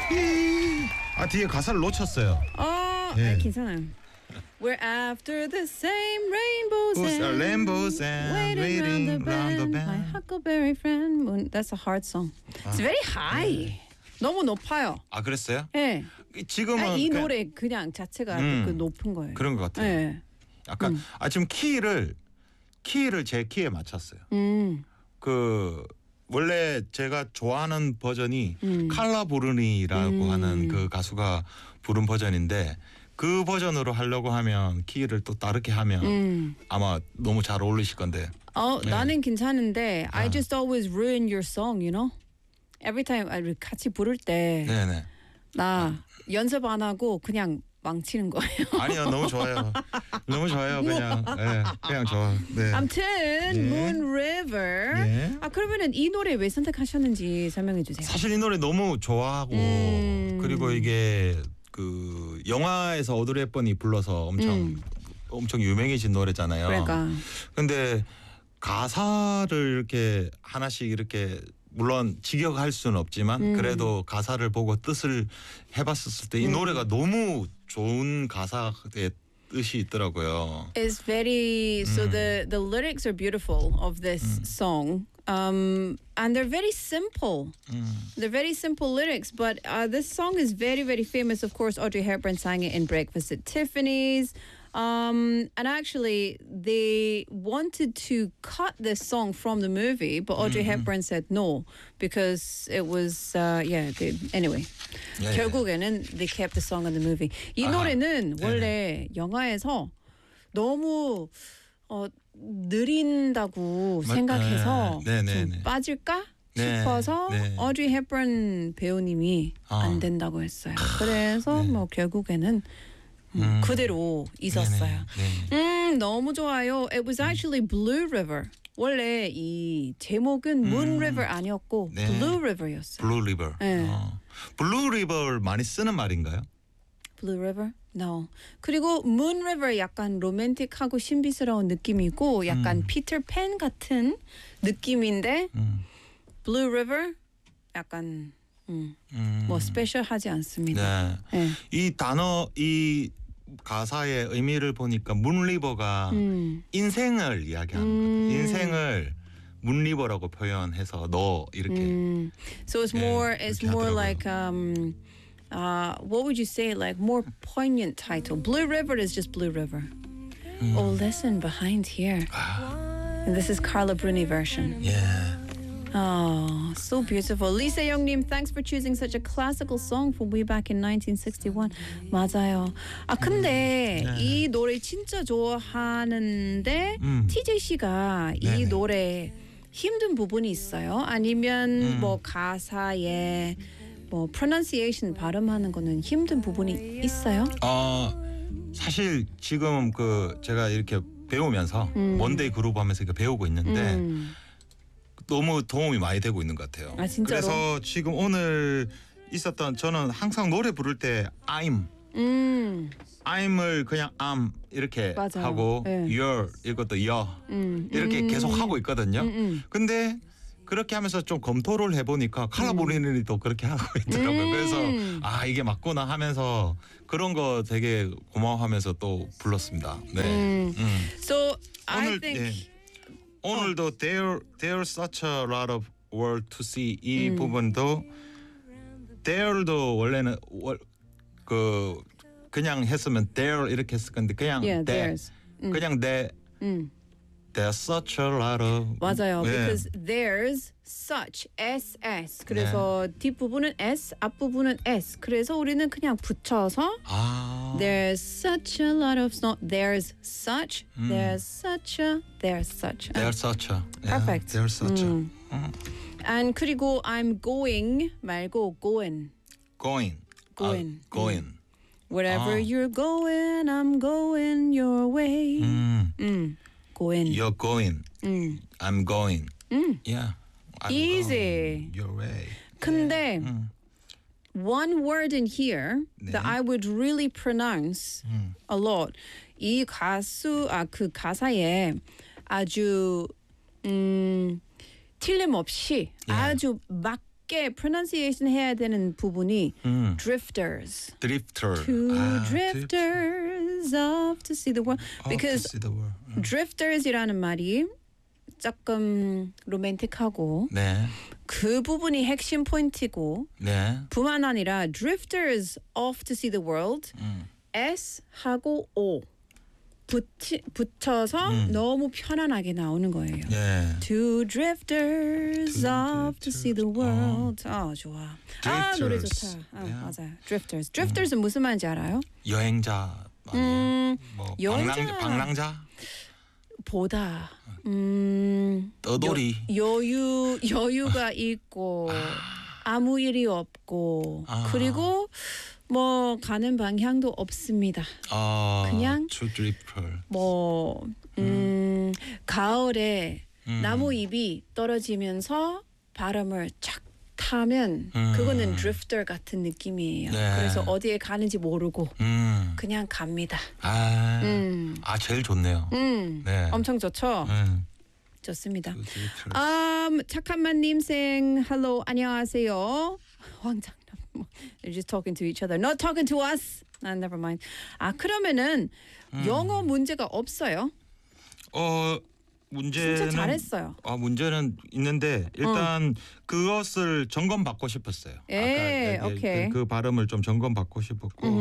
뒤에 가사를 놓쳤어요. 네. 괜찮아요. We're after the same rainbows and waiting round the bend. My huckleberry friend. That's a hard song. It's very high. 너무 높아요. 그랬어요? 네. 지금은 이 노래 그냥 자체가 그 높은 거예요. 그런 것 같아요. 네. 약간 지금 키를 제 키에 맞췄어요. 원래 제가 좋아하는 버전이 칼라 브루니라고 하는 그 가수가 부른 버전인데 그 버전으로 하려고 하면 키를 또 다르게 하면 아마 너무 잘 어울리실 건데. 나는 괜찮은데 I just always ruin your song, you know? Every time 같이 부를 때 나 연습 안 하고 그냥 망치는 거예요. 아니요, 너무 좋아요. 너무 좋아요. 그냥 좋아. 네. 아무튼 Moon River. 그러면은 이 노래 왜 선택하셨는지 설명해 주세요. 사실 이 노래 너무 좋아하고 그리고 이게 그 영화에서 오드리 헵번이 불러서 엄청 유명해진 노래잖아요. 그러니까. 근데 가사를 이렇게 하나씩 이렇게 물론 직역할 수는 없지만 그래도 가사를 보고 뜻을 해봤었을 때 이 노래가 너무 좋은 가사의 뜻이 있더라고요. It's very so the lyrics are beautiful of this song. And they're very simple. They're very simple lyrics, but this song is very, very famous. Of course, Audrey Hepburn sang it in Breakfast at Tiffany's. And actually, they wanted to cut this song from the movie, but Audrey Hepburn said no because it was, anyway. 결국에는 they kept the song in the movie. 이 노래는 원래 영화에서 너무 느린다고 생각해서 좀 빠질까 싶어서 어드리 헵번 배우님이 안 된다고 했어요. 그래서 결국에는 그대로 있었어요. 너무 좋아요. It was actually Blue River. 원래 이 제목은 Moon River 아니었고 Blue River였어요. Blue River. Blue River 많이 쓰는 말인가요? Blue River? No. 그리고 Moon River 약간 로맨틱하고 신비스러운 느낌이고 약간 피터 팬 같은 느낌인데 Blue River 약간 뭐 스페셜하지 않습니다. 이 단어 이 가사의 의미를 보니까 문리버가 인생을 이야기하는 거예요. 인생을 문리버라고 표현해서 너 이렇게. So it's more 하더라고요. like what would you say, like more poignant title. Blue River is just Blue River. Oh, listen behind here. And this is Carla Bruni version. Yeah. Oh, so beautiful. Lisa Youngnim, thanks for choosing such a classical song from way back in 1961. 맞아요. 근데 이 노래 진짜 좋아하는데 TJ 씨가 이 노래 힘든 부분이 있어요? 아니면 뭐 가사에 뭐 pronunciation 발음하는 거는 힘든 부분이 있어요? 사실 지금 제가 이렇게 배우면서 먼데이 그룹 하면서 이렇게 배우고 있는데 너무 도움이 많이 되고 있는 것 같아요. 진짜로? 그래서 지금 오늘 있었던 저는 항상 노래 부를 때 I'm을 그냥 am 이렇게 맞아요. 하고 your 이것도 your 이렇게 계속 하고 있거든요. 근데 그렇게 하면서 좀 검토를 해보니까 칼라브루니도 그렇게 하고 있더라고요. 그래서 이게 맞구나 하면서 그런 거 되게 고마워하면서 또 불렀습니다. So I think 오늘도 there's such a lot of world to see 이 부분도 there's 원래는 그냥 했으면 there 이렇게 했을 건데 그냥 there's. 그냥 there's such a lot of 맞아요. Because there's such SS 그래서 뒷부분은 S 앞부분은 S 그래서 우리는 그냥 붙여서 there's such a lot of there's such there's such a perfect. there's such a and 그리고 I'm going 말고 going wherever you're going I'm going your way going you're going I'm going yeah I'm easy going your way 근데 one word in here that I would really pronounce a lot. 이 그 가사에 아주 틀림없이 아주 쉽게 pronunciation 해야 되는 부분이 drifters. 드리프터. Two drifters off to see the world. Because drifters이라는 말이 조금 로맨틱하고 네. 그 부분이 핵심 포인트고 네. 뿐만 아니라 drifters off to see the world S 하고 O 붙여서 너무 편안하게 나오는 거예요. 네. Two drifters off to see the world. 좋아. 노래 Drifters. 좋다. Yeah. 맞아요. Drifters. Drifters은 무슨 말인지 알아요? 여행자 아니에요? 뭐 여행자. 방랑자? 보다 떠돌이. 여유가 있고 아무 일이 없고 그리고 뭐 가는 방향도 없습니다. 그냥 드리프터. 뭐 가을에 나무 잎이 떨어지면서 바람을 착 타면 그거는 드리프터 같은 느낌이에요. 네. 그래서 어디에 가는지 모르고 그냥 갑니다. 제일 좋네요. 네. 엄청 좋죠? 좋습니다. 드리프터. 착한만 님생 hello 안녕하세요. 황장남 they're just talking to each other. Not talking to us. Never mind. 그러면은 영어 문제가 없어요? 문제는 진짜 잘했어요. 문제는 있는데 일단 그것을 점검받고 싶었어요. 오케이. 그 발음을 좀 점검받고 싶었고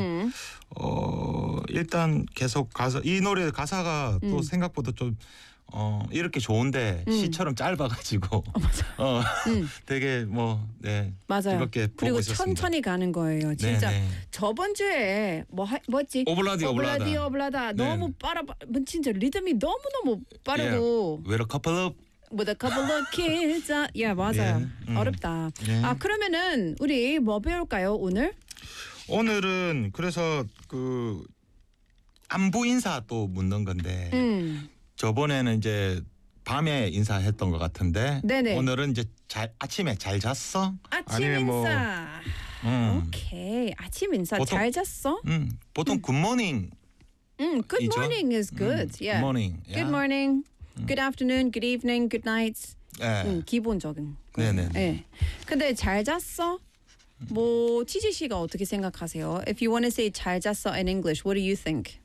일단 계속 이 노래 가사가 또 생각보다 좀 이렇게 좋은데 시처럼 짧아가지고 되게 맞아요. 즐겁게 그리고 보고 있었습니다. 천천히 가는 거예요. 진짜 네네. 저번 주에 뭐였지? 오블라다. 너무 진짜 리듬이 너무 빠르고. With a couple of With a couple of kids. 맞아요. 어렵다. 그러면은 우리 뭐 배울까요 오늘? 오늘은 그래서 그 안부 인사 또 묻는 건데 저번에는 이제 밤에 인사했던 것 같은데 네네. 오늘은 이제 아침에 잘 잤어? 아침 인사. 오케이. 아침 인사 보통- 잘 잤어? 보통 굿모닝. Good 이죠? morning is good. Yeah. 굿모닝. Good morning. Good afternoon. Good evening. Good night. 예. 기본적인. 네네. 예. 근데 잘 잤어? 뭐 치지 씨가 어떻게 생각하세요? If you want to say 잘 잤어 in English, what do you think?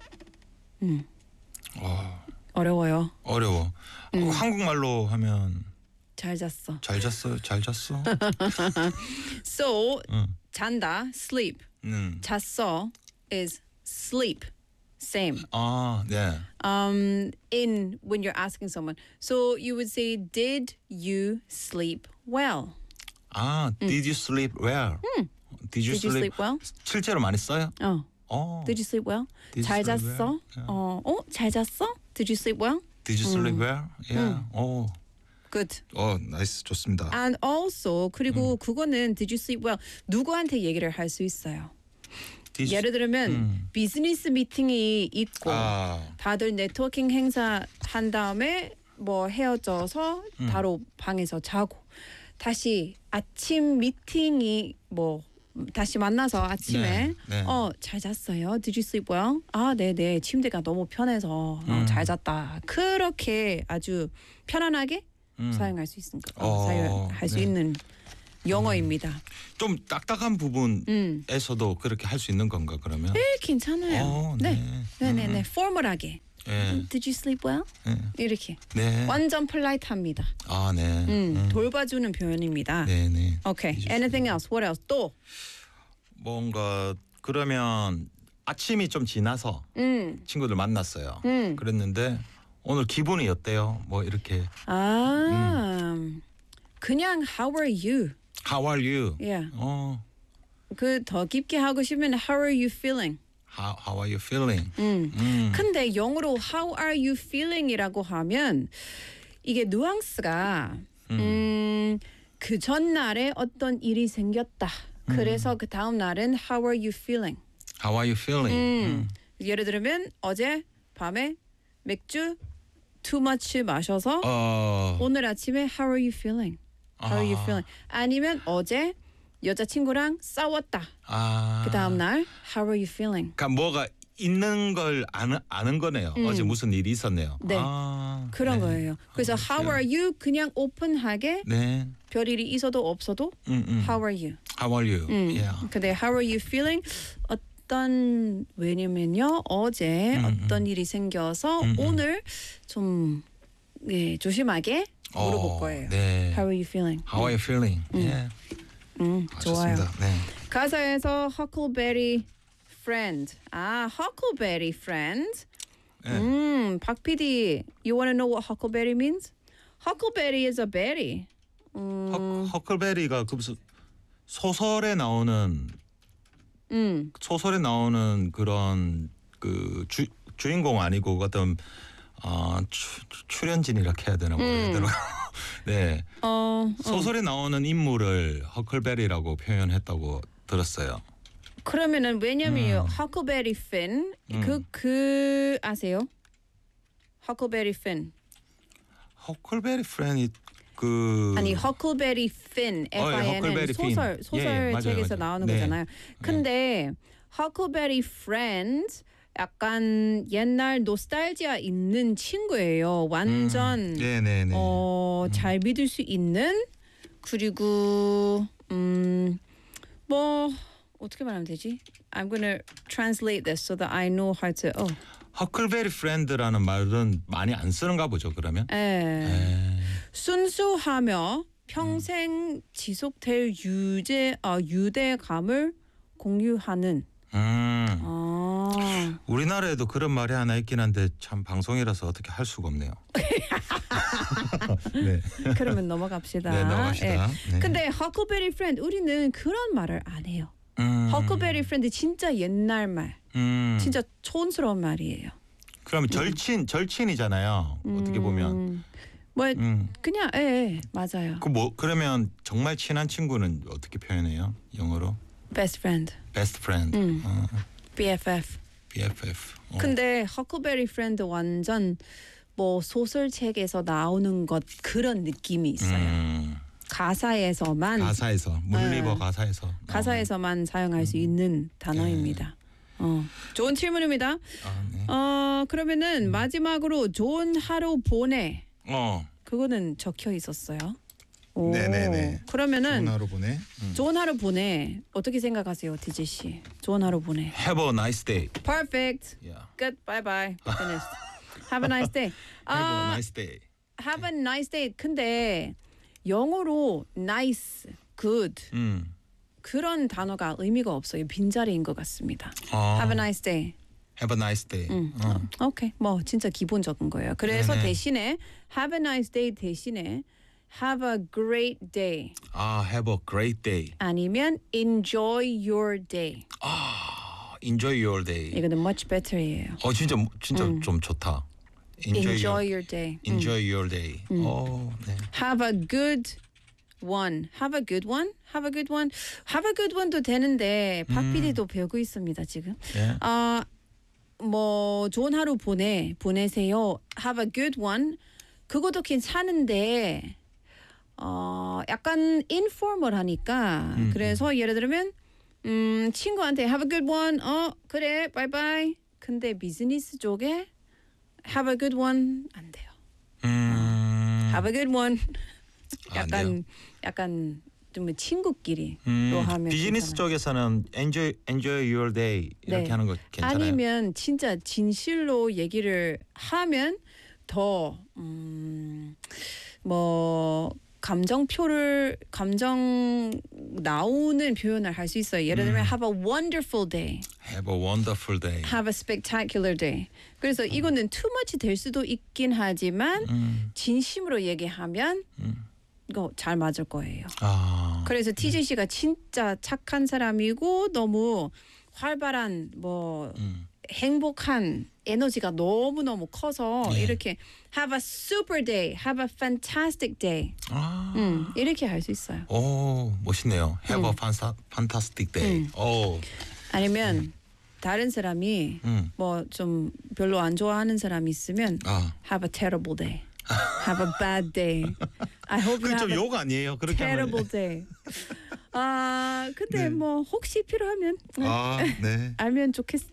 어려워요. 어려워. 한국말로 하면 잘 잤어. 잘 잤어, 잘 잤어. So 잔다, sleep. 잤어 is sleep. Same. 네. In when you're asking someone. So you would say, did you sleep well? Did you sleep well? Did you sleep well? 실제로 많이 써요? Did you sleep well? Did you 잘 sleep 잤어? well? 잘 잤어? Did you sleep well? Did you sleep well? Yeah. Good. 나이스 좋습니다. And also 그리고 그거는 did you sleep well? 누구한테 얘기를 할 수 있어요. 예를 들면 비즈니스 미팅이 있고 다들 네트워킹 행사 한 다음에 뭐 헤어져서 바로 방에서 자고 다시 아침 미팅이 뭐 다시 만나서 아침에 네. 잘 잤어요? Did you sleep well? 네네. 침대가 너무 편해서 잘 잤다. 그렇게 아주 편안하게 사용할 수 있으니까 사용할 수 있는 영어입니다. 좀 딱딱한 부분에서도 그렇게 할 수 있는 건가 그러면? 네, 괜찮아요. 네. 포멀하게. Did you sleep well? 이렇게. 네. 완전 폴라이트합니다. 네. 돌봐주는 표현입니다. 네. Okay. Anything else? What else? 또. 뭔가 그러면 아침이 좀 지나서 친구들 만났어요. 그랬는데 오늘 기분이 어때요? 뭐 이렇게. 그냥 How are you? How are you? Yeah. 그 더 깊게 하고 싶으면 How are you feeling? How are you feeling? 근데 영어로 How are you feeling이라고 하면 이게 뉘앙스가 그 전날에 어떤 일이 생겼다. 그래서 그 다음 날은 How are you feeling? How are you feeling? 예를 들면 어제 밤에 맥주 too much 마셔서 오늘 아침에 How are you feeling? How are you feeling? 아니면 어제 여자친구랑 싸웠다. 그 다음 날 How are you feeling? 그러니까 뭐가 있는 걸 아는 거네요. 어제 무슨 일이 있었네요. 네. 그런 거예요. 그래서 How are you? 그냥 오픈하게 네. 별일이 있어도 없어도 How are you? How are you? Yeah. 근데 How are you feeling? 왜냐면요 어제 어떤 일이 생겨서 오늘 좀 조심하게 물어볼 거예요. 네. How are you feeling? How are you feeling? Yeah. 좋아요. 좋습니다. 네. 가사에서 Huckleberry friend. Huckleberry friend. 박 PD, you want to know what Huckleberry means? Huckleberry is a berry. 허클베리가 그 무슨 소설에 나오는 그런 그 주인공 아니고 어떤 출연진이라 해야 되나 모르겠더라고요. 네. 소설에 나오는 인물을 허클베리라고 표현했다고 들었어요. 그러면은 왜냐면 Huckleberry Finn 그 아세요? Huckleberry Finn. 허클베리 프렌이 아니 Huckleberry Finn F-I-N-N Huckleberry Finn. 소설책에서 맞아요. 나오는 네. 거잖아요. 근데 Huckleberry Friend 약간 옛날 노스탈지아 있는 친구예요. 완전 네네네. 잘 믿을 수 있는 그리고 뭐 어떻게 말하면 되지? I'm gonna translate this so that I know how to. 허클베리 프렌드라는 말은 많이 안 쓰는가 보죠. 그러면. 순수하며 평생 지속될 유대감을 공유하는. 우리나라에도 그런 말이 하나 있긴 한데 참 방송이라서 어떻게 할 수가 없네요. 네. 그러면 넘어갑시다. 네, 넘어갑시다. 네. 근데 Huckleberry Friend 우리는 그런 말을 안 해요. Huckleberry Friend 진짜 옛날 말. 진짜 촌스러운 말이에요. 그러면 절친이잖아요. 어떻게 보면. 그냥 맞아요. 그러면 정말 친한 친구는 어떻게 표현해요? 영어로? Best friend. Best friend. BFF. BFF. 근데 Huckleberry Friend 완전 뭐 소설책에서 나오는 것 그런 느낌이 있어요. 가사에서만 물리버 가사에서만 사용할 수 있는 단어입니다. 좋은 질문입니다. 네. 그러면은 마지막으로 좋은 하루 보내. 그거는 적혀 있었어요. 네네네. 그러면은 좋은 하루 보내. 좋은 하루 보내. 어떻게 생각하세요, DJ 씨? 좋은 하루 보내. Have a nice day. Perfect. Yeah. Good. Bye bye. Finished. Have a nice day. Have a nice day. Have a nice day. 근데 영어로 nice, good 그런 단어가 의미가 없어요. 빈자리인 것 같습니다. Have a nice day. Have a nice day. 오케이. 뭐 진짜 기본적인 거예요. 그래서 네네. 대신에 have a nice day 대신에 have a great day. Have a great day. 아니면 enjoy your day. Enjoy your day. 이거는 much better예요. 진짜 좀 좋다. Enjoy your day. Enjoy your day. 네. Have a good one. Have a good one. Have a good one. Have a good one도 되는데 박 PD도 배우고 있습니다 지금. 예. 뭐 좋은 하루 보내세요. Have a good one. 그것도 괜찮은데 약간 informal하니까 그래서 예를 들면 친구한테 have a good one. 그래 bye bye. 근데 비즈니스 쪽에 have a good one 안 돼요. Have a good one. 약간 좀 친구끼리로 하면 비즈니스 괜찮아요. 쪽에서는 enjoy your day 이렇게 네. 하는 거 괜찮아요. 아니면 진짜 진실로 얘기를 하면 더 뭐 감정 나오는 표현을 할 수 있어요. 예를 들면 have a wonderful day. Have a wonderful day. Have a spectacular day. 그래서 이거는 too much 될 수도 있긴 하지만 진심으로 얘기하면 이거 잘 맞을 거예요. 그래서 TJ 씨가 진짜 착한 사람이고 너무 활발한 뭐 행복한 에너지가 너무너무 커서 이렇게 have a super day, have a fantastic day. 이렇게 할 수 있어요. 오, 멋있네요. Have a fantastic day. 오. 아니면 다른 사람이 뭐 좀 별로 안 좋아하는 사람이 있으면 have a terrible day. Have a bad day. I hope you 그게 have 좀 a 욕 아니에요? 그렇게 terrible 하면. day. 근데 네. 뭐 혹시 필요하면 아, 네. 알면 좋겠지.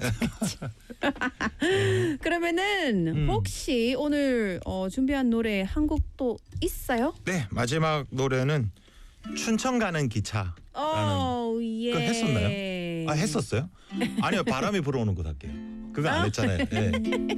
그러면은 혹시 오늘 준비한 노래 한 곡 또 있어요? 네, 마지막 노래는 춘천 가는 기차. 예. 그거 했었나요? 아, 했었어요? 아니요, 바람이 불어오는 곳 할게요. 그거 안 했잖아요. 네.